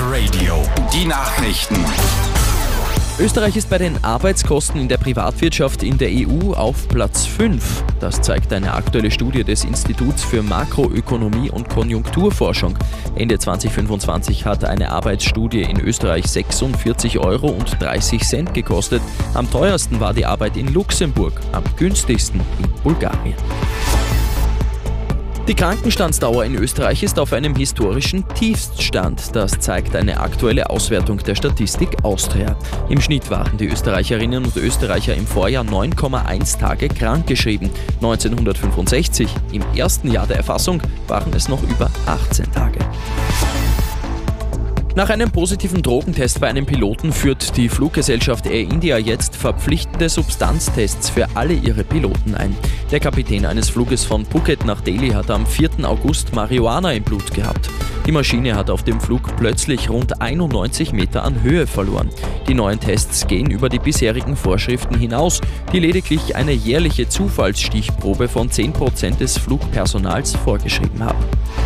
Radio. Die Nachrichten. Österreich ist bei den Arbeitskosten in der Privatwirtschaft in der EU auf Platz 5. Das zeigt eine aktuelle Studie des Instituts für Makroökonomie und Konjunkturforschung. Ende 2025 hat eine Arbeitsstudie in Österreich 46,30 € gekostet. Am teuersten war die Arbeit in Luxemburg, am günstigsten in Bulgarien. Die Krankenstandsdauer in Österreich ist auf einem historischen Tiefststand. Das zeigt eine aktuelle Auswertung der Statistik Austria. Im Schnitt waren die Österreicherinnen und Österreicher im Vorjahr 9,1 Tage krankgeschrieben. 1965, im ersten Jahr der Erfassung, waren es noch über 18 Tage. Nach einem positiven Drogentest bei einem Piloten führt die Fluggesellschaft Air India jetzt verpflichtende Substanztests für alle ihre Piloten ein. Der Kapitän eines Fluges von Phuket nach Delhi hat am 4. August Marihuana im Blut gehabt. Die Maschine hat auf dem Flug plötzlich rund 91 Meter an Höhe verloren. Die neuen Tests gehen über die bisherigen Vorschriften hinaus, die lediglich eine jährliche Zufallsstichprobe von 10% des Flugpersonals vorgeschrieben haben.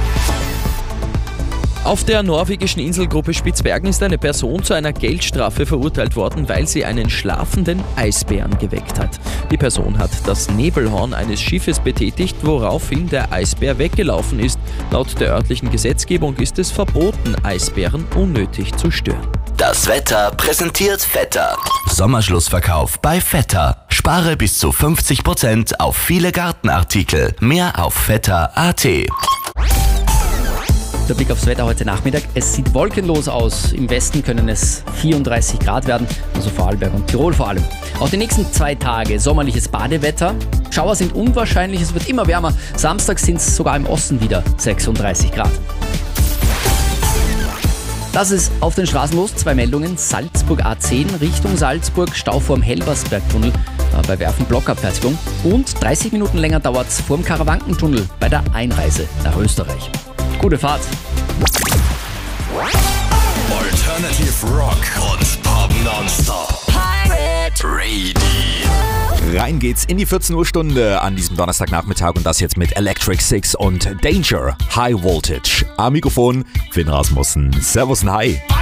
Auf der norwegischen Inselgruppe Spitzbergen ist eine Person zu einer Geldstrafe verurteilt worden, weil sie einen schlafenden Eisbären geweckt hat. Die Person hat das Nebelhorn eines Schiffes betätigt, woraufhin der Eisbär weggelaufen ist. Laut der örtlichen Gesetzgebung ist es verboten, Eisbären unnötig zu stören. Das Wetter präsentiert Vetter. Sommerschlussverkauf bei Vetter. Spare bis zu 50% auf viele Gartenartikel. Mehr auf vetter.at. Der Blick aufs Wetter heute Nachmittag. Es sieht wolkenlos aus. Im Westen können es 34 Grad werden, also Vorarlberg und Tirol vor allem. Auch die nächsten 2 Tage sommerliches Badewetter. Schauer sind unwahrscheinlich, es wird immer wärmer. Samstag sind es sogar im Osten wieder 36 Grad. Das ist auf den Straßen los. 2 Meldungen. Salzburg A10 Richtung Salzburg, Stau vorm Helbersbergtunnel bei Werfen-Blockabfertigung. Und 30 Minuten länger dauert es vorm Karawankentunnel bei der Einreise nach Österreich. Gute Fahrt. Alternative Rock und Pop nonstop. Pirate Radio. Rein geht's in die 14 Uhr Stunde an diesem Donnerstagnachmittag und das jetzt mit Electric Six und Danger High Voltage. Am Mikrofon Finn Rasmussen. Servus und Hi.